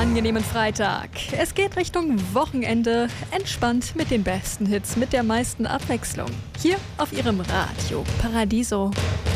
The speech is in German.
angenehmen Freitag. Es geht Richtung Wochenende, entspannt mit den besten Hits, mit der meisten Abwechslung. Hier auf Ihrem Radio Paradiso.